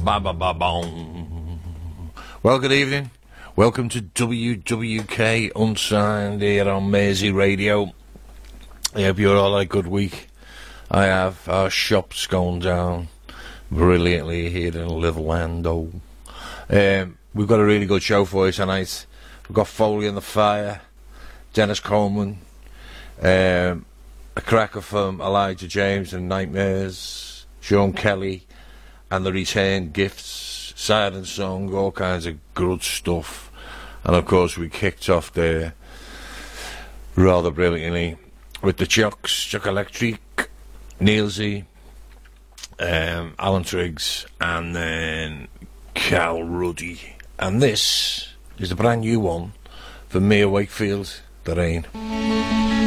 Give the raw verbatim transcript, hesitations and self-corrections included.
ba ba ba boom. Well, good evening. Welcome to W W K Unsigned here on Mersey Radio. I hope you all had a good week. I have. Our shop's going down brilliantly here in Little Lando. Um, we've got a really good show for you tonight. We've got Foley in the Fire, Dennis Coleman, um, a cracker from Elijah James and Nightmares, Sean Kelly, and the Return Gifts, Siren Song, all kinds of good stuff. And of course we kicked off there rather brilliantly with the Chucks, Chuck Electric, Neilsey, um, Alan Triggs, and then Cal Ruddy. And this is the brand new one from Mia Wakefield, The Rain.